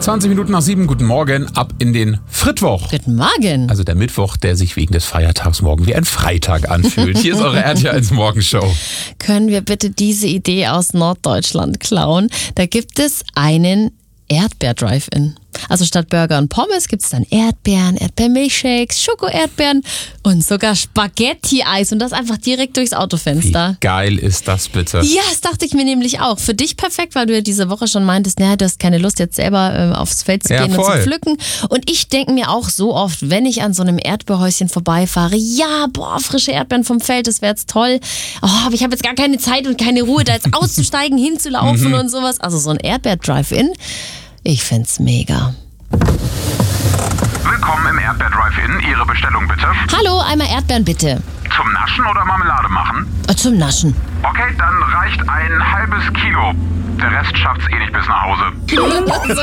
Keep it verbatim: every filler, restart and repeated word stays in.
zwanzig Minuten nach sieben, guten Morgen, ab in den Frittwoch. Guten Morgen. Also der Mittwoch, der sich wegen des Feiertags morgen wie ein Freitag anfühlt. Hier ist eure R T L eins Morgenshow. Können wir bitte diese Idee aus Norddeutschland klauen? Da gibt es einen Erdbeer-Drive-In. Also statt Burger und Pommes gibt es dann Erdbeeren, Erdbeermilchshakes, Schoko-Erdbeeren und sogar Spaghetti-Eis und das einfach direkt durchs Autofenster. Wie geil ist das bitte? Ja, das dachte ich mir nämlich auch. Für dich perfekt, weil du ja diese Woche schon meintest, naja, du hast keine Lust jetzt selber äh, aufs Feld zu Ja, gehen voll. und zu pflücken. Und ich denke mir auch so oft, wenn ich an so einem Erdbeerhäuschen vorbeifahre, ja, boah, frische Erdbeeren vom Feld, das wäre jetzt toll. Oh, aber ich habe jetzt gar keine Zeit und keine Ruhe, da jetzt auszusteigen, hinzulaufen und sowas. Also so ein Erdbeer-Drive-In, ich find's mega. Willkommen im Erdbeer Drive-In. Ihre Bestellung bitte. Hallo, einmal Erdbeeren bitte. Zum Naschen oder Marmelade machen? Äh, Zum Naschen. Okay, dann reicht ein halbes Kilo. Der Rest schafft's eh nicht bis nach Hause.